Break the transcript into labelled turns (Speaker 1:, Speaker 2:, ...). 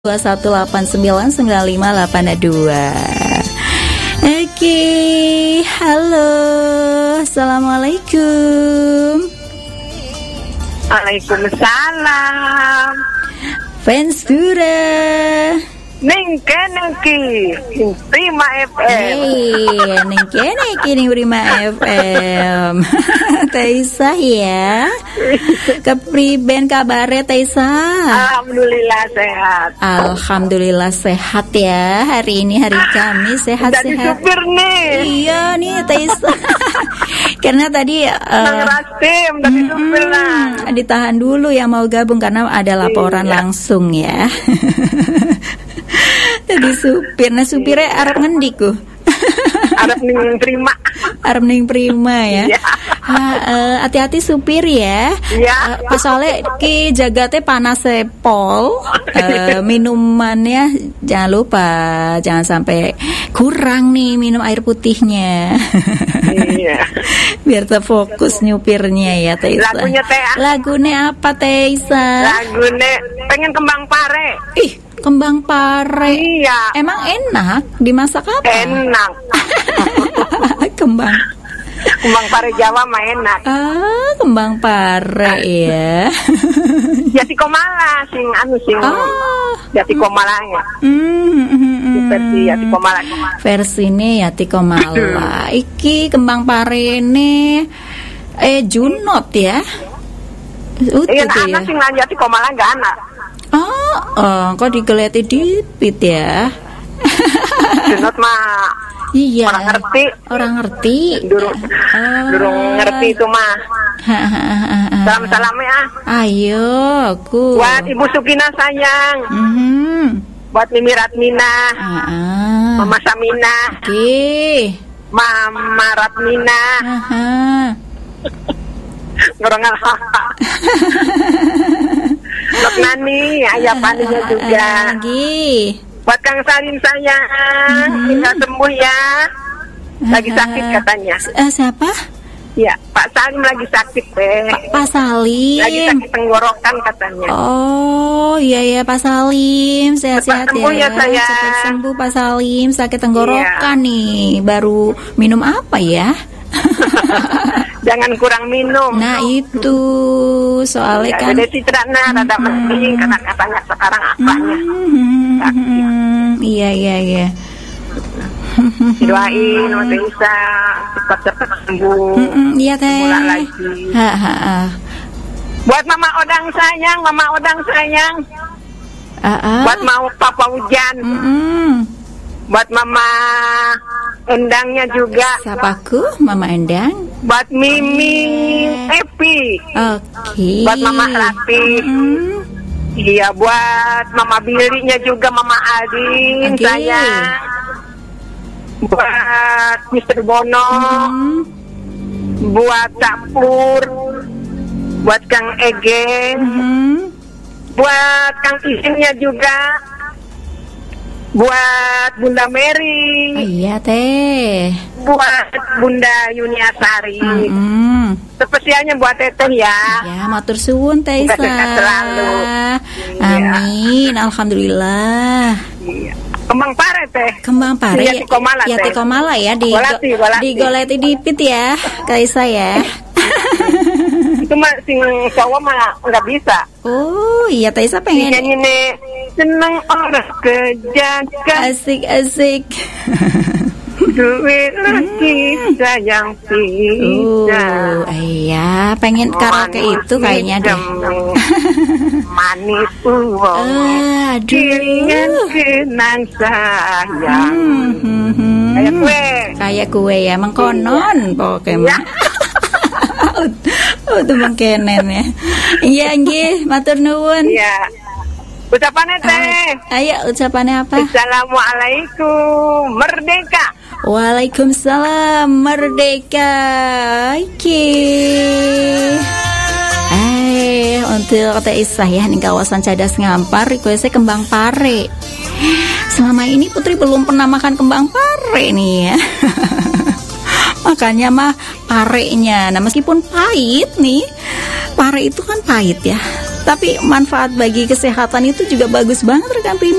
Speaker 1: 21899582. Oke, halo, assalamualaikum.
Speaker 2: Waalaikumsalam.
Speaker 1: Fans Dura.
Speaker 2: Ning kene ki Prima FM.
Speaker 1: Ning kene ki ning Prima FM. Taisa ya. Kepriben kabare Taisa?
Speaker 2: Alhamdulillah sehat.
Speaker 1: Alhamdulillah sehat ya. Hari ini hari Kamis sehat-sehat.
Speaker 2: Jadi supir nih.
Speaker 1: Iya nih Taisa. Karena tadi
Speaker 2: Rasim dari supir lah.
Speaker 1: Ditahan dulu yang mau gabung karena ada laporan langsung ya. Tadi supir, nah supirnya arep ngendi ku?
Speaker 2: Arep ning Prima.
Speaker 1: Arep ning Prima ya.
Speaker 2: Iya.
Speaker 1: Hati-hati supir ya.
Speaker 2: Iya.
Speaker 1: Soalnya ki jagate panas pol. Minumannya jangan lupa, jangan sampai kurang nih minum air putihnya.
Speaker 2: Iya.
Speaker 1: Biar terfokus nyupirnya ya Taisa.
Speaker 2: Lagunya Teh.
Speaker 1: Lagunya apa Taisa?
Speaker 2: Lagunya pengen kembang pare.
Speaker 1: Ih, kembang pare.
Speaker 2: Iya.
Speaker 1: Emang enak dimasak apa?
Speaker 2: Enak.
Speaker 1: Kembang
Speaker 2: Pare Jawa mah enak.
Speaker 1: Kembang pare ya.
Speaker 2: Jati Komala sing Jati Komalanya. Versi Jati Komala.
Speaker 1: Versinya Yati Komala. Iki kembang pare ini Junot ya.
Speaker 2: Iya, anak sing Jati Komala enggak anak.
Speaker 1: Kok digeleti dipit ya.
Speaker 2: Junot mah
Speaker 1: iya.
Speaker 2: Orang ngerti. Durung ngerti itu mah. Salam ya.
Speaker 1: Ayo, ku.
Speaker 2: Buat Ibu Sukina sayang. Buat Mimi Ratmina. Mama Samina.
Speaker 1: Oke.
Speaker 2: Mama Ratmina. Ngorongal. Dok Nani, ayah paninya juga.
Speaker 1: Lagi.
Speaker 2: Buat Kang Salim sayang, tinggal sembuh ya. Lagi sakit katanya.
Speaker 1: Siapa?
Speaker 2: Ya, Pak Salim lagi sakit deh.
Speaker 1: Pak Salim.
Speaker 2: Lagi sakit tenggorokan katanya.
Speaker 1: Oh iya Pak Salim, sehat-sehat ya. Cepat sembuh Pak Salim, sakit tenggorokan nih. Baru minum apa ya?
Speaker 2: Jangan kurang minum.
Speaker 1: Nah itu soalnya kan.
Speaker 2: Jadi citrana rada penting karena katanya sekarang apanya.
Speaker 1: Iya.
Speaker 2: Doain waktu bisa cepat sembuh.
Speaker 1: Iya teh.
Speaker 2: Mulai lagi. Buat Mama Odang sayang. Buat mau Papa Hujan. Buat Mama Endangnya juga.
Speaker 1: Siapaku? Mama Endang.
Speaker 2: Buat Mimi Epi.
Speaker 1: Oke.
Speaker 2: Buat Mama Rati. Iya, buat Mama Bilinya juga, Mama Aldin sayang. Buat Mr. Bono. Buat Capur. Buat Kang Egen. Buat Kang Isinnya juga. Buat Bunda Mary.
Speaker 1: Iya teh.
Speaker 2: Buat Bunda Yuniasari. Spesialnya buat Teteh ya.
Speaker 1: Ya, matur suwun teh Isa.
Speaker 2: Selalu.
Speaker 1: Amin. Ya. Alhamdulillah.
Speaker 2: Iya. Kembang pare teh.
Speaker 1: Kembang pare.
Speaker 2: Yati Komala teh.
Speaker 1: Yati Komala ya di goleti dipit ya, Kaisa ya.
Speaker 2: Itu mah sing cowok mah nggak bisa.
Speaker 1: Oh iya Taisa pengen
Speaker 2: nyanyi nih seneng orang kerja
Speaker 1: asik
Speaker 2: duit lagi sayang pisah.
Speaker 1: Iya pengen karaoke itu kayaknya deh.
Speaker 2: Manis dengan kenang sayang.
Speaker 1: Kayak kue ya mengkonon Pokemon. Tuh mengkenen ya. Iya nggih, matur nuwun.
Speaker 2: Iya. Ucapannya teh.
Speaker 1: Ayo ucapannya apa?
Speaker 2: Assalamualaikum merdeka.
Speaker 1: Waalaikumsalam merdeka. Oke. Untuk Teh Isah ya di kawasan Cadas Ngampar requestnya kembang pare. Selama ini Putri belum pernah makan kembang pare nih ya. Makanya mah parenya. Nah meskipun pahit nih, pare itu kan pahit ya. Tapi manfaat bagi kesehatan itu juga bagus banget rekan Prima.